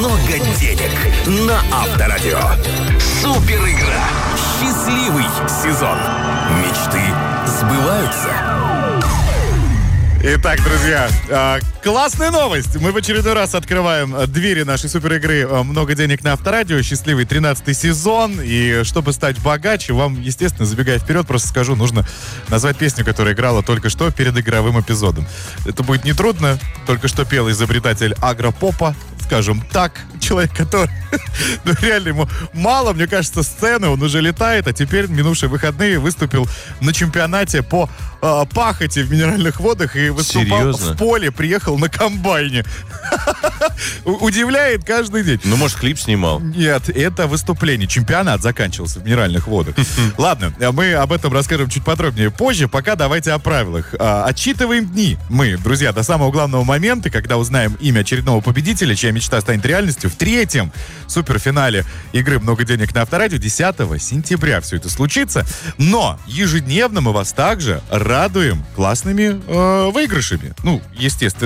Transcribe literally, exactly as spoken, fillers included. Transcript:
много денег на Авторадио. Супер игра. Счастливый сезон. Мечты сбываются. Итак, друзья, э, классная новость. Мы в очередной раз открываем двери нашей супер игры «Много денег на Авторадио». Счастливый тринадцатый сезон. И чтобы стать богаче, вам, естественно, забегая вперед, просто скажу, нужно назвать песню, которая играла только что перед игровым эпизодом. Это будет нетрудно. Только что пел изобретатель агропопа, скажем так, человек, который, ну реально ему мало, мне кажется, сцены, он уже летает, а теперь в минувшие выходные выступил на чемпионате по э, пахоте в минеральных водах и выступал Серьезно? в поле, приехал на комбайне. Удивляет каждый день. Ну, может, клип снимал? Нет, это выступление. Чемпионат заканчивался в минеральных водах. Ладно, мы об этом расскажем чуть подробнее позже. Пока давайте о правилах. А, отсчитываем дни. Мы, друзья, до самого главного момента, когда узнаем имя очередного победителя, чья мечта станет реальностью, в третьем суперфинале игры «Много денег на Авторадио» десятого сентября все это случится. Но ежедневно мы вас также радуем классными э, выигрышами. Ну, естественно.